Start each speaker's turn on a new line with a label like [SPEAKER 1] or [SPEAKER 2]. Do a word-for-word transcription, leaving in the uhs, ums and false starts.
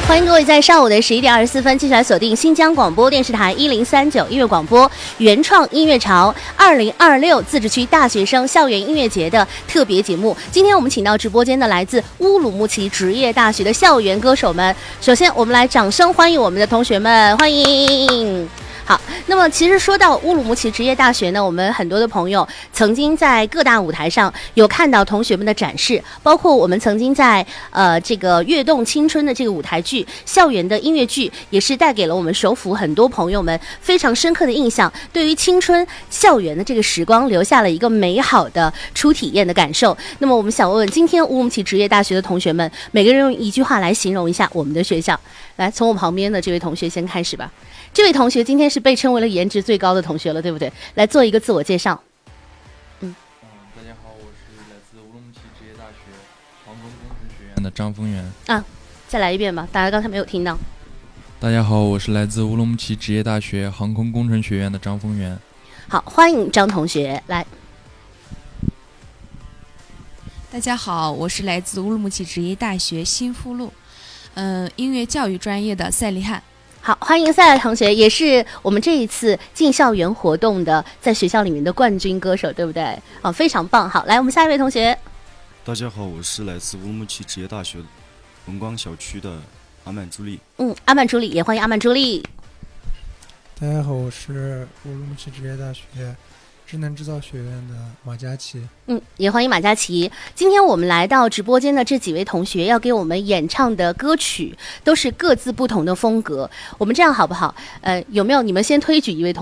[SPEAKER 1] 欢迎各位在上午的十一点二十四分继续来锁定新疆广播电视台一零三九音乐广播原创音乐潮二零二六自治区大学生校园音乐节的特别节目。今天我们请到直播间的来自乌鲁木齐职业大学的校园歌手们。首先，我们来掌声欢迎我们的同学们，欢迎。好，那么其实说到乌鲁木齐职业大学呢，我们很多的朋友曾经在各大舞台上有看到同学们的展示，包括我们曾经在呃这个跃动青春的这个舞台剧校园的音乐剧，也是带给了我们首府很多朋友们非常深刻的印象，对于青春校园的这个时光留下了一个美好的初体验的感受。那么我们想问问今天乌鲁木齐职业大学的同学们，每个人用一句话来形容一下我们的学校。来，从我旁边的这位同学先开始吧。这位同学今天是被称为了颜值最高的同学了，对不对？来做一个自我介绍。
[SPEAKER 2] 嗯，嗯大家好，我是来自乌鲁木齐职业大学航空工程学院的张峰源。
[SPEAKER 1] 啊，再来一遍吧，大家刚才没有听到。
[SPEAKER 2] 大家好，我是来自乌鲁木齐职业大学航空工程学院的张峰源。
[SPEAKER 1] 好，欢迎张同学来。
[SPEAKER 3] 大家好，我是来自乌鲁木齐职业大学新附路，嗯、呃，音乐教育专业的赛利汉。
[SPEAKER 1] 好，欢迎赛尔同学，也是我们这一次进校园活动的在学校里面的冠军歌手，对不对？哦，非常棒。好，来我们下一位同学。
[SPEAKER 4] 大家好，我是来自乌鲁木齐职业大学文光小区的阿曼朱莉。
[SPEAKER 1] 嗯，阿曼朱莉，也欢迎阿曼朱莉。
[SPEAKER 5] 大家好，我是乌鲁木齐职业大学智能制造学院的马佳琪。
[SPEAKER 1] 嗯，也欢迎马佳琪。今天我们来到直播间的这几位同学要给我们演唱的歌曲都是各自不同的风格。我们这样好不好？呃，有没有你们先推举一位同学？